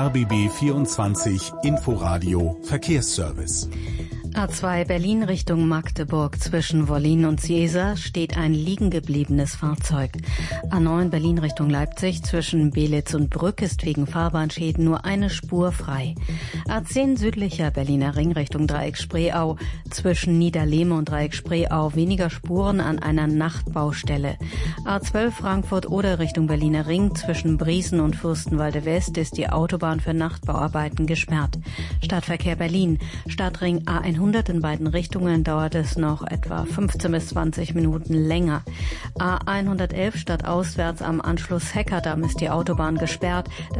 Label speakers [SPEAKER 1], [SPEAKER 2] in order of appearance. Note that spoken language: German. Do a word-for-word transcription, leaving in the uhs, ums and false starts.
[SPEAKER 1] R B B vierundzwanzig Inforadio Verkehrsservice.
[SPEAKER 2] A zwei Berlin Richtung Magdeburg zwischen Wollin und Ciesa steht ein liegengebliebenes Fahrzeug. A neun Berlin Richtung Leipzig zwischen Belitz und Brück ist wegen Fahrbahnschäden nur eine Spur frei. A zehn südlicher Berliner Ring Richtung Dreieck Spreeau zwischen Niederlehme und Dreieck Spreeau weniger Spuren an einer Nachtbaustelle. A zwölf Frankfurt-Oder Richtung Berliner Ring zwischen Briesen und Fürstenwalde West ist die Autobahn für Nachtbauarbeiten gesperrt. Stadtverkehr Berlin, Stadtring A hundert in beiden Richtungen dauert es noch etwa fünfzehn bis zwanzig Minuten länger. A hundertelf stadtauswärts am Anschluss Heckerdamm ist die Autobahn gesperrt.